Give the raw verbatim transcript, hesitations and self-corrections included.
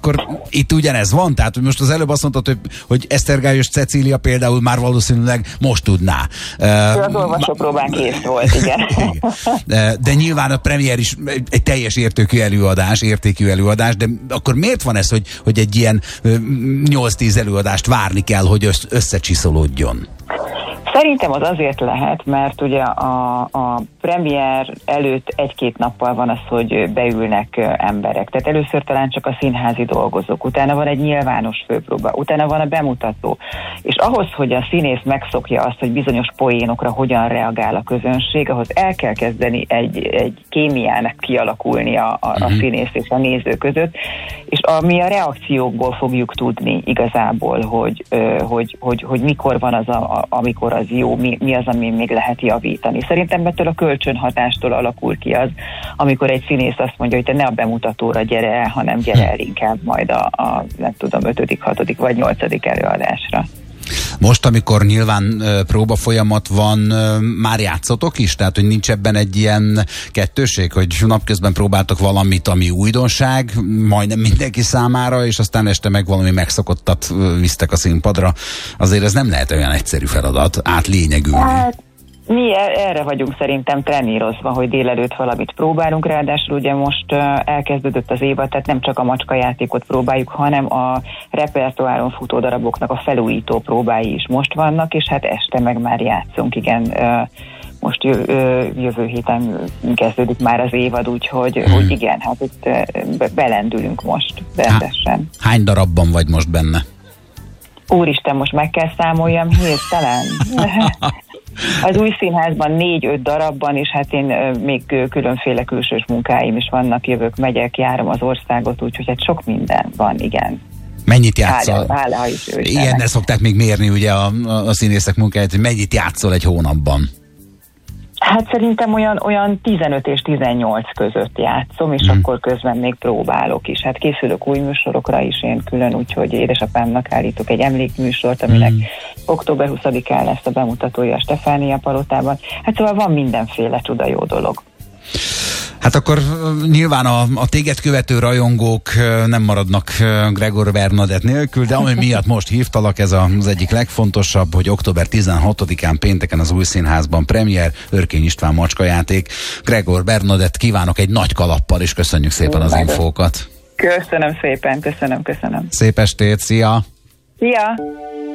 akkor itt ugyanez van? Tehát, hogy most az előbb azt mondtad, hogy, hogy Esztergályos Cecília például már valószínűleg most tudná. Ő az olvasópróbán kész volt, igen. De nyilván a premier is egy teljes értékű előadás, értékű előadás, de akkor miért van ez, hogy, hogy egy ilyen nyolc-tíz előadást várni kell, hogy összecsiszolódjon? Szerintem az azért lehet, mert ugye a, a premier előtt egy-két nappal van az, hogy beülnek emberek. Tehát először talán csak a színházi dolgozók, utána van egy nyilvános főpróba, utána van a bemutató. És ahhoz, hogy a színész megszokja azt, hogy bizonyos poénokra hogyan reagál a közönség, ahhoz el kell kezdeni egy, egy kémiának kialakulni a, a, a színész és a néző között, és ami a reakciókból fogjuk tudni igazából, hogy, hogy, hogy, hogy mikor van az, a, amikor az jó, mi, mi az, ami még lehet javítani. Szerintem ettől a kölcsönhatástól alakul ki az, amikor egy színész azt mondja, hogy te ne a bemutatóra gyere el, hanem gyere el inkább majd a, a nem tudom, ötödik, hatodik vagy nyolcadik előadásra. Most, amikor nyilván uh, próba folyamat van, uh, már játszotok is? Tehát, hogy nincs ebben egy ilyen kettőség, hogy napközben próbáltok valamit, ami újdonság, majdnem mindenki számára, és aztán este meg valami megszokottat uh, visztek a színpadra. Azért ez nem lehet olyan egyszerű feladat, átlényegülni. Hát, mi erre vagyunk szerintem trenírozva, hogy délelőtt valamit próbálunk, ráadásul ugye most uh, elkezdődött az évad, tehát nem csak a macskajátékot próbáljuk, hanem a repertoáron futó daraboknak a felújító próbái is most vannak, és hát este meg már játszunk, igen, uh, most jövő, jövő héten kezdődik már az évad, úgyhogy hmm. úgy igen, hát itt uh, belendülünk most rendesen. Hány darabban vagy most benne? Úristen, most meg kell számoljam, hirtelen. Az új színházban négy-öt darabban, és hát én uh, még különféle külsős munkáim is vannak, jövök, megyek, járom az országot, úgyhogy hát sok minden van, igen. Mennyit játszol? Hála, hála is ő Ilyennel szokták még mérni ugye a, a színészek munkáját, hogy mennyit játszol egy hónapban? Hát szerintem olyan, olyan tizenöt és tizennyolc között játszom, és hmm. akkor közben még próbálok is. Hát készülök új műsorokra is én külön, úgyhogy édesapámnak állítok egy emlékműsort, aminek hmm. október huszadikán lesz a bemutatója a Stefánia Palotában. Hát szóval van mindenféle csuda jó dolog. Hát akkor nyilván a, a téged követő rajongók nem maradnak Gregor Bernadett nélkül, de ami miatt most hívtalak, ez az egyik legfontosabb, hogy október tizenhatodikán pénteken az Új Színházban premier, Örkény István macskajáték. Gregor Bernadett, kívánok egy nagy kalappal, és köszönjük szépen az infókat. Köszönöm szépen, köszönöm, köszönöm. Szép estét, szia! Szia!